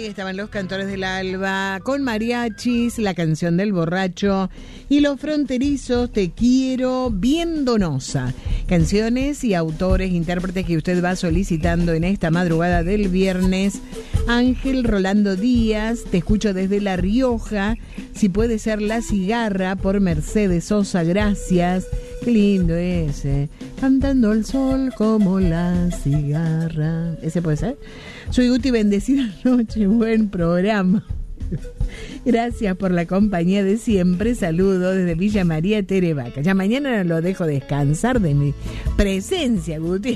Ahí estaban los Cantores del Alba, con mariachis, la canción del borracho y los fronterizos, Te quiero, bien donosa. Canciones y autores, intérpretes que usted va solicitando en esta madrugada del viernes. Ángel Rolando Díaz, Te escucho desde La Rioja, Si puede ser La Cigarra, por Mercedes Sosa, gracias. Qué lindo ese. Cantando el sol como la cigarra. ¿Ese puede ser? Soy Guti, bendecida noche, buen programa. Gracias por la compañía de siempre. Saludos desde Villa María Terevaca. Ya mañana lo dejo descansar de mi presencia, Guti.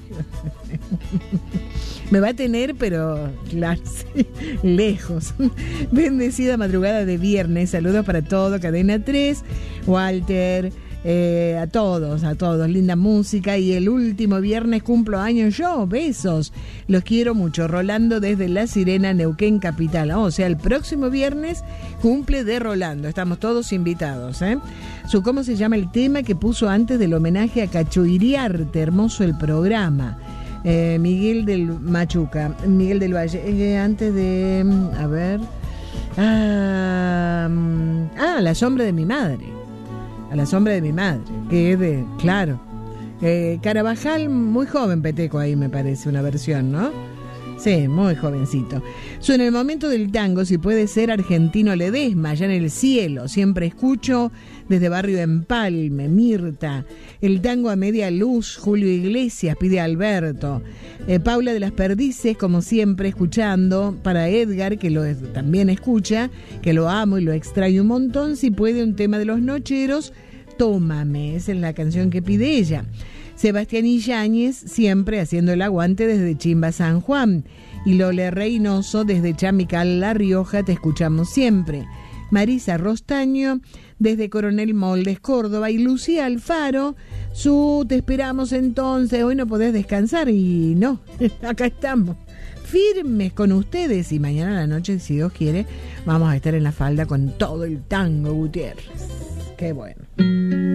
Me va a tener, pero claro, sí, lejos. Bendecida madrugada de viernes. Saludos para todo, Cadena 3, Walter. A todos, linda música. Y el último viernes cumplo años yo, besos, los quiero mucho. Rolando desde La Sirena, Neuquén Capital. O sea, el próximo viernes cumple de Rolando, estamos todos invitados, ¿Cómo se llama el tema que puso antes del homenaje a Cachoiriarte? Hermoso el programa. Miguel del Machuca, Miguel del Valle, antes de, a ver, La sombra de mi madre. A la sombra de mi madre, que es de, claro, Carabajal, muy joven Peteco ahí me parece, una versión, ¿no? Sí, muy jovencito. En el momento del tango, si puede ser Argentino Ledesma, allá en el cielo, siempre escucho desde Barrio Empalme, Mirta. El tango a media luz, Julio Iglesias, pide Alberto. Paula de las Perdices, como siempre, escuchando. Para Edgar, que también escucha, que lo amo y lo extraño un montón. Si puede, un tema de Los Nocheros, Tómame, esa es la canción que pide ella. Sebastián Yáñez, siempre haciendo el aguante desde Chimba, San Juan. Y Lole Reynoso, desde Chamical, La Rioja, te escuchamos siempre. Marisa Rostaño, desde Coronel Moldes, Córdoba. Y Lucía Alfaro, te esperamos entonces. Hoy no podés descansar y no, acá estamos, firmes con ustedes. Y mañana a la noche, si Dios quiere, vamos a estar en la falda con todo el tango, Gutiérrez. Qué bueno.